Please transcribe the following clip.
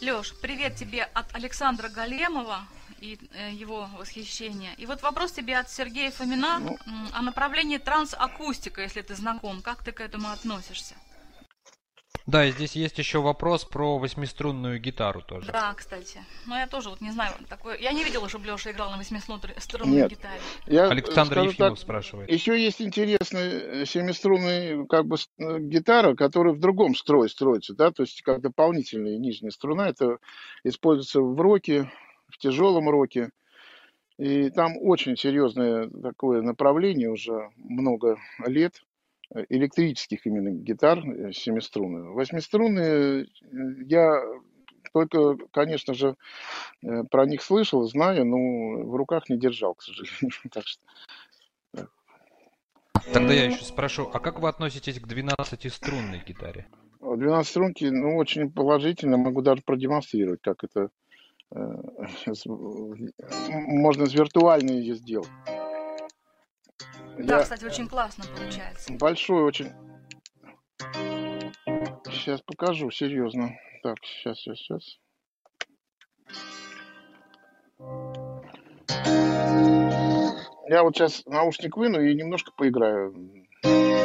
Лёш, привет тебе от Александра Галемова и его восхищения. И вот вопрос тебе от Сергея Фомина Ну, о направлении трансакустика, если ты знаком. Как ты к этому относишься? Да, и здесь есть еще вопрос про восьмиструнную гитару тоже. Да, кстати. Но я тоже вот не знаю, такое. Я не видела, чтобы Лёша играл на восьмиструнной нет. гитаре. Я Александр скажу так, Ефимов спрашивает. еще есть интересная семиструнная гитара, которая в другом строе строится, да, то есть как дополнительная нижняя струна. Это используется в роке, в тяжелом роке. И там очень серьезное такое направление уже много лет электрических именно гитар семиструнных. Восьмиструнные я только, конечно же, про них слышал, знаю, но в руках не держал, к сожалению. Так что Тогда я еще спрошу, а как вы относитесь к двенадцатиструнной гитаре? 12 струнки, ну, очень положительно. Могу даже продемонстрировать, как это э, можно с виртуальной ее сделать. Да, Я кстати, очень классно получается. большой очень... Сейчас покажу, серьезно. Так, сейчас. Я вот сейчас наушник выну и немножко поиграю.